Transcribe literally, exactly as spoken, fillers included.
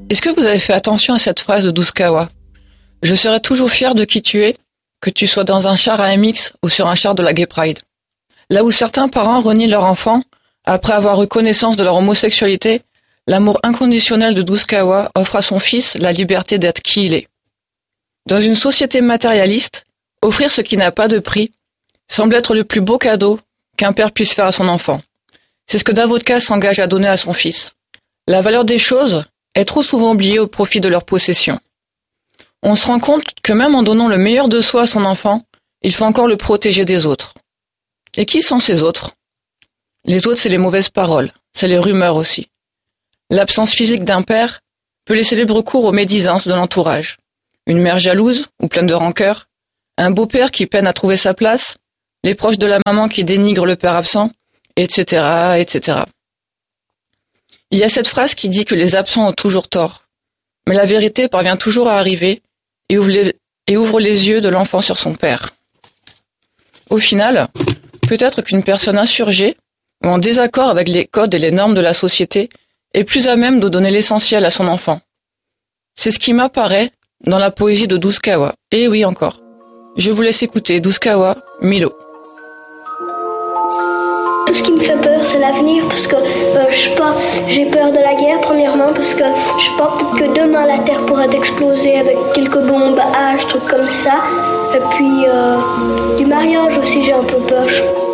Est-ce que vous avez fait attention à cette phrase de Douskawa ? Je serai toujours fier de qui tu es, que tu sois dans un char A M X ou sur un char de la Gay Pride. Là où certains parents renient leur enfant, après avoir eu connaissance de leur homosexualité, l'amour inconditionnel de Douskawa offre à son fils la liberté d'être qui il est. Dans une société matérialiste, offrir ce qui n'a pas de prix semble être le plus beau cadeau qu'un père puisse faire à son enfant. C'est ce que Davodka s'engage à donner à son fils. La valeur des choses est trop souvent oubliée au profit de leur possession. On se rend compte que même en donnant le meilleur de soi à son enfant, il faut encore le protéger des autres. Et qui sont ces autres ? Les autres, c'est les mauvaises paroles, c'est les rumeurs aussi. L'absence physique d'un père peut laisser libre cours aux médisances de l'entourage. Une mère jalouse ou pleine de rancœur, un beau-père qui peine à trouver sa place, les proches de la maman qui dénigrent le père absent, et cetera, et cetera. Il y a cette phrase qui dit que les absents ont toujours tort, mais la vérité parvient toujours à arriver et ouvre les, et ouvre les yeux de l'enfant sur son père. Au final, peut-être qu'une personne insurgée ou en désaccord avec les codes et les normes de la société est plus à même de donner l'essentiel à son enfant. C'est ce qui m'apparaît dans la poésie de Douskawa. Et oui encore. Je vous laisse écouter Douskawa, Milo. Tout ce qui me fait peur, c'est l'avenir, parce que euh, je sais pas, j'ai peur de la guerre premièrement, parce que je sais pas, peut-être que demain la Terre pourrait exploser avec quelques bombes H, trucs comme ça. Et puis euh, du mariage aussi, j'ai un peu peur.